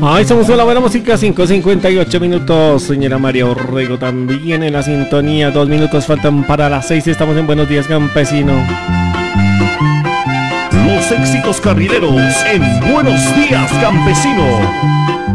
Ay, somos una buena música, 5:58 minutos. Señora María Orrego también en la sintonía. 2 minutos faltan para las 6. Estamos en Buenos Días, Campesino. Los éxitos carrileros en Buenos Días, Campesino.